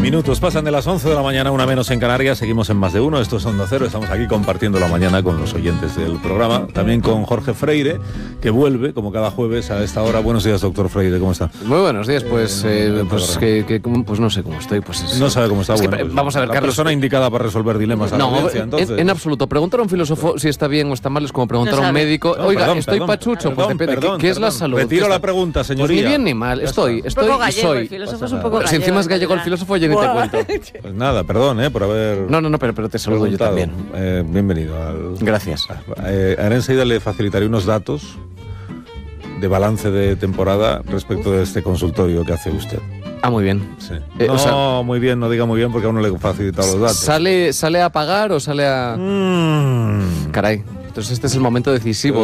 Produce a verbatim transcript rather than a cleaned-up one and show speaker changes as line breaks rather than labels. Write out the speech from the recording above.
Minutos pasan de las once de la mañana, una menos en Canarias. Seguimos en Más de Uno, esto es Onda Cero. Estamos aquí compartiendo la mañana con los oyentes del programa. También con Jorge Freire, que vuelve, como cada jueves, a esta hora. Buenos días, doctor Freire, ¿cómo está?
Muy buenos días, pues eh, pues, que, que, pues no sé cómo estoy. Pues es,
no sabe cómo está.
Es
bueno,
que,
pues,
vamos a ver,
la
Carlos.
La persona indicada para resolver dilemas a
no,
la audiencia, entonces.
En, en absoluto. Preguntar a un filósofo si está bien o está mal es como preguntar no a un médico. No, Oiga, perdón, estoy perdón, pachucho. Perdón, pues depende.
Perdón,
¿Qué, ¿Qué es la
perdón.
salud?
Retiro la pregunta, señoría.
Pues ni bien ni mal. Estoy, estoy
un poco gallego,
soy.
El filósofo es un poco gallego.
Si encima es gallego el filósofo, ya ni te cuento.
Pues nada, perdón, ¿eh? Por haber.
No, no, no, pero, pero te saludo yo también.
Eh, bienvenido. Al...
Gracias.
Eh, ahora enseguida le facilitaré unos datos de balance de temporada respecto de este consultorio que hace usted.
Ah, muy bien.
Sí.
Eh,
no,
o sea,
muy bien, no diga muy bien porque aún no le he facilitado los datos.
¿Sale, sale a pagar o sale a...?
Mm.
Caray. Entonces este es el momento decisivo